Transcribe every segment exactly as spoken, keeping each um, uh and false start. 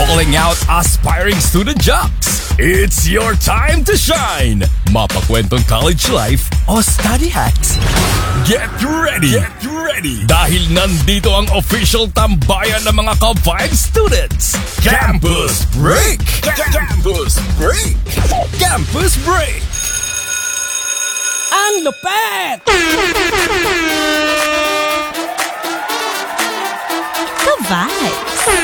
calling out aspiring student jocks. It's your time to shine! Mapakwentong college life o study hacks. Get ready! Get ready! Dahil nandito ang official tambayan ng mga ka-Vibe students. Campus Break! Campus Break! Campus Break! Ang lupet! Ka-Vibes!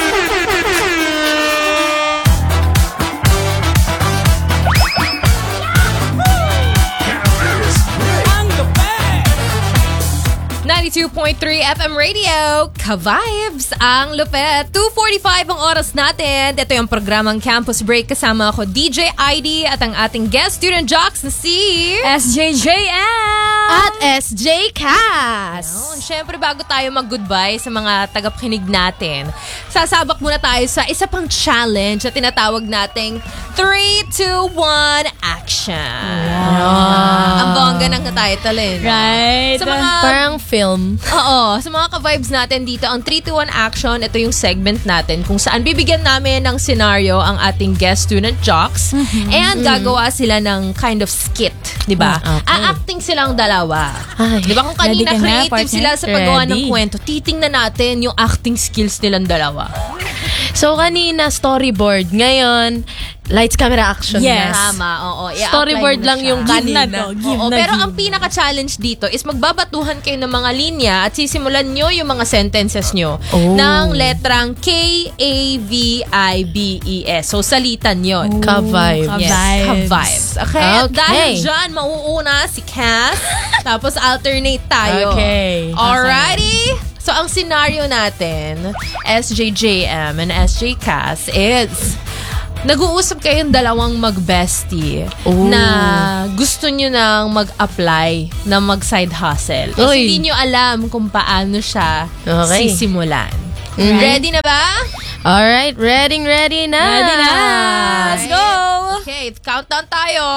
ninety-two point three F M Radio, Ka-Vibes, ang lupet. two forty-five ang oras natin. Ito yung programang Campus Break. Kasama ako, D J I D, at ang ating guest student jocks na si S J J M At S J Cass. Ayun, syempre bago tayo mag-goodbye sa mga tagapakinig natin, sasabak muna tayo sa isa pang challenge na tinatawag nating three, two, one, action. Wow. Ang bongga ng title eh. No? Right. Sa mga Parang film. Oo, sa mga ka-vibes natin dito, ang three, two, one action, ito yung segment natin kung saan bibigyan namin ng scenario ang ating guest student jocks mm-hmm. and gagawa sila ng kind of skit, di ba? Oh, okay. A-acting silang dalawa. Ay, di ba kung kanina ready ka na, creative partner? sila sa paggawa ng Ready. kwento, titingnan natin yung acting skills nilang dalawa. So, kanina, storyboard. Ngayon, lights, camera, action Yes. na. Tama, oo. I-apply Storyboard mo na lang siya. yung Give na kanina. to. Give Oo, na, pero give. ang pinaka-challenge dito is magbabatuhan kayo ng mga linya at sisimulan nyo yung mga sentences nyo Oh. ng letrang K A V I B E S. So, salitan yon. Ka-Vibes. Ka- Yes, Vibes. ka-vibes. Okay? At Okay. dahil dyan, mauuna si Cass, tapos alternate tayo. Okay. Alrighty? So, ang scenario natin, S J J M and S J Cass, is nag-uusap kayong dalawang mag-bestie Ooh. na gusto nyo nang mag-apply na mag-side hustle. Kasi Uy. hindi nyo alam kung paano siya Okay. sisimulan. Mhm. Ready na ba? Alright, ready, ready na. Ready na. Let's go. Okay, countdown tayo.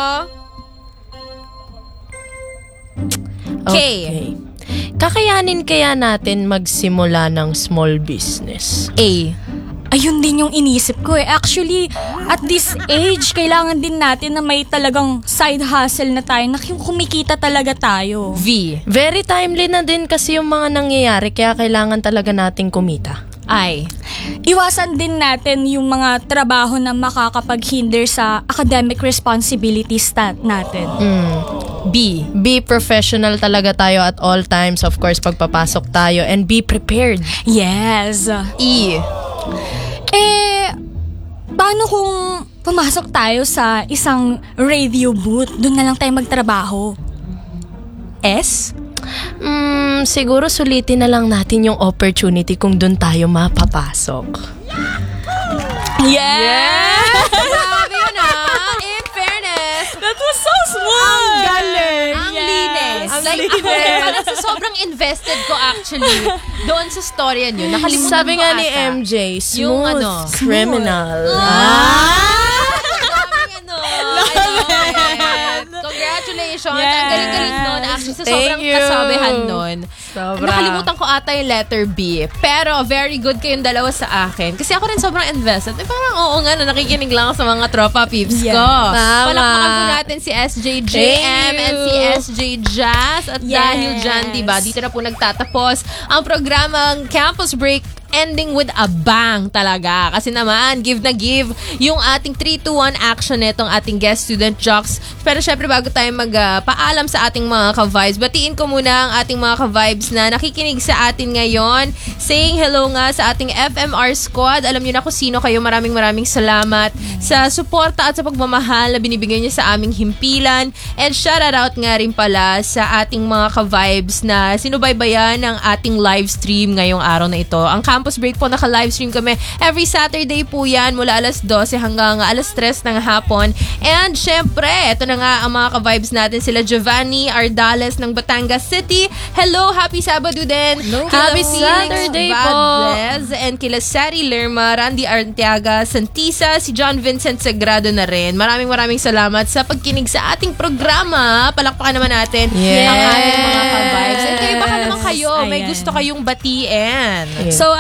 Okay. Okay. Kakayanin kaya natin magsimula ng small business? A. Ayun din yung inisip ko eh. Actually, at this age, kailangan din natin na may talagang side hustle na tayo, na kumikita talaga tayo. V. Very timely na din kasi yung mga nangyayari, kaya kailangan talaga nating kumita. I. Iwasan din natin yung mga trabaho na makakapaghinder sa academic responsibilities ta- natin. Mm. B. Be professional talaga tayo at all times. Of course, pagpapasok tayo, and be prepared. Yes. E. Eh, paano kung pumasok tayo sa isang radio booth? Doon na lang tayo magtrabaho. S? Mm, siguro sulitin na lang natin yung opportunity kung doon tayo mapapasok. Yeah! Grabe yun ah. In fairness. That was so smooth! Ang galing! Ang Yes. linis. Ang Like linis. ako, parang sa sobrang invested ko actually doon sa storya nyo. Nakalimutan Sabi ko nga ata. ni M J, smooth Yung ano, criminal. Ah! Maraming ano. I love it. Congratulations. Yes. Ang galing-galing nun. Actually, sa Thank sobrang you. kasabihan nun. Sobra. Nakalimutan ko ata yung letter B. Pero very good kayong dalawa sa akin. Kasi ako rin sobrang invested. Eh, parang oo nga, no, nakikinig lang ako sa mga tropa peeps Yes. ko. Tama. Palakpakan po natin si S J J M Thank and si you. S J Jazz. At Yes. dahil dyan, diba, dito na po nagtatapos ang programang Campus Break, ending with a bang talaga. Kasi naman, give na give yung ating three two one action nitong ating guest student jocks. Pero syempre, bago tayo magpaalam uh, sa ating mga ka-vibes, batiin ko muna ang ating mga ka-vibes na nakikinig sa atin ngayon. Saying hello nga sa ating F M R squad. Alam niyo na kung sino kayo. Maraming maraming salamat sa suporta at sa pagmamahal na binibigay niyo sa aming himpilan. And shout out nga rin pala sa ating mga ka-vibes na sinubaybayan ng ating live stream ngayong araw na ito. Ang Campus Break po, naka-livestream kami every Saturday po yan mula alas dose hanggang alas tres ng hapon. And syempre, ito na nga ang mga ka-vibes natin, sila Giovanni Ardales ng Batangas City. Hello, happy Sabado din. Hello. Kila Happy Felix Saturday po. Valdez, and kila Sari Lerma, Randy Arteaga, Santisa, si John Vincent Sagrado na rin. Maraming maraming salamat sa pagkinig sa ating programa. Palakpakan naman natin Yes. ang ating mga ka-vibes. And kayo, baka naman kayo, may Ayan. gusto kayong batiin. Yes. So,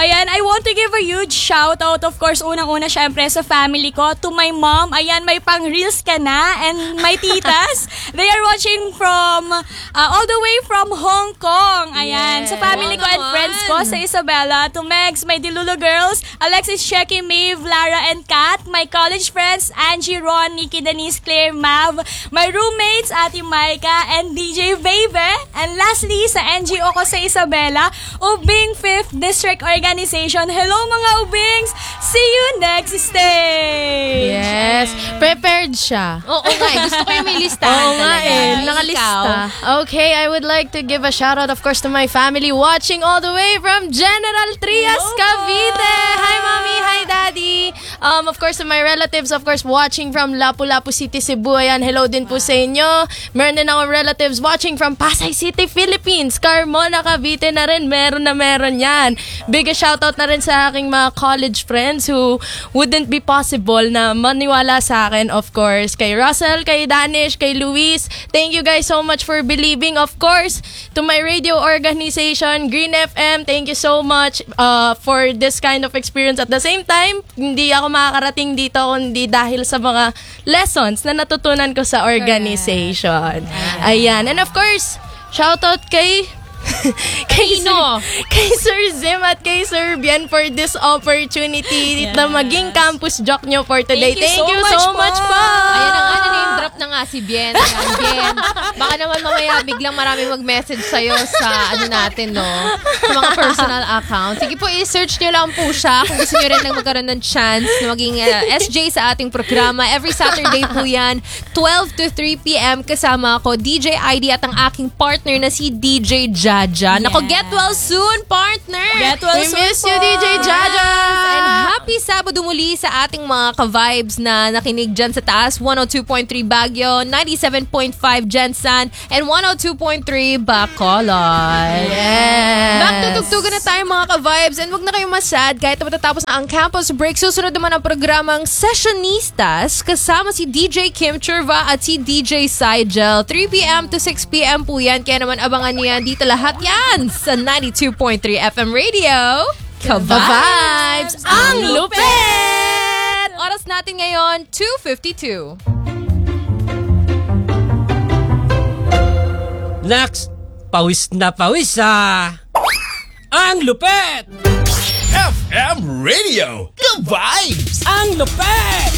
ayan, I want to give a huge shout out, of course, unang-una syempre sa family ko, to my mom. Ayan, may pang-reels ka na, and my titas. They are watching from, uh, all the way from Hong Kong. Ayan, Yes. sa family ko and Oo friends ko, sa Isabela, to Megs, my Dilulo girls, Alexis, Shecky, Maeve, Lara, and Kat, my college friends, Angie, Ron, Nikki, Denise, Claire, Mav, my roommates, Ate Maika, and D J Vave, and lastly, sa N G O ko sa Isabela, Ubing fifth District Organization. Hello mga Ubings! See you next stage! Yes. Prepared siya. Oo nga, eh. Gusto ko yung may listahan Oo nga talaga. eh, Ikaw? nakalista. Okay, I would like to give a shout out of course to my family watching all the way from General Trias, Cavite. Hi mommy, hi daddy. Um, of course to my relatives, of course watching from Lapu-Lapu City, Cebu. Ayan, hello din po sa inyo. Meron din ako relatives watching from Pasay City, Philippines. Carmona, Cavite na rin. Meron na meron yan. Big shout out na rin sa aking mga college friends who wouldn't be possible na maniwala sa akin, of course. Kay Russell, kay Danish, kay Luis. Thank you guys so much for believing. Of course, to my radio organization, Green F M, thank you so much uh, for this kind of experience. At the same time, hindi ako makakarating dito kundi dahil sa mga lessons na natutunan ko sa organization. Ayan. And of course, shout out kay kay Sino? Sir, kay Sir Zim at kay Sir Bien for this opportunity na maging campus jock nyo for today. Thank you so much so po. much po. Ayan na nga, name drop na nga si Bien. Ayan, Bien. Baka naman mamaya biglang marami mag-message sa'yo sa ano natin, no? Sa mga personal account. Sige po, i-search nyo lang po siya kung gusto nyo rin lang magkaroon ng chance na maging uh, S J sa ating programa. Every Saturday po yan, twelve to three p.m. kasama ako, D J I D at ang aking partner na si D J Jaja. Nako, get well soon, partner! Get well We soon miss po. you, D J Jaja! And happy Sabado muli sa ating mga ka-vibes na nakinig dyan sa taas. one oh two point three Baguio, ninety-seven point five Gensan, and one oh two point three Bacolod. Yes! Back to tugtugan na tayo mga ka-vibes, and wag na kayong masad kahit na matatapos na ang campus break. Susunod naman ang programang Sessionistas kasama si D J Kim Churva at si D J Sigel. three p.m. to six p.m. po yan, kaya naman abangan niyo yan dito lahat yan sa ninety-two point three F M Radio. Ka-vibes! Ang lupit! Oras natin ngayon, two fifty-two. Next, pawis na pawis ah! Ang lupet! F M Radio, the vibes! Ang lupet!